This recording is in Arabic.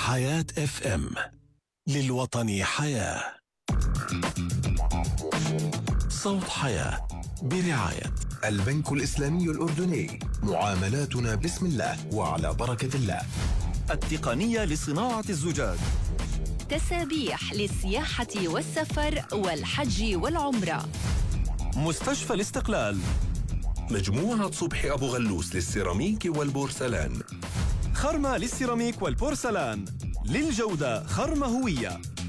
حياة اف ام، للوطن حياة. صوت حياة برعاية البنك الإسلامي الأردني، معاملاتنا بسم الله وعلى بركة الله. التقنية لصناعة الزجاج، تسابيح للسياحة والسفر والحج والعمرة، مستشفى الاستقلال، مجموعة صبحي أبو غلوس للسيراميك والبورسلان، خرمة للسيراميك والبورسلان، للجودة خرمة هوية.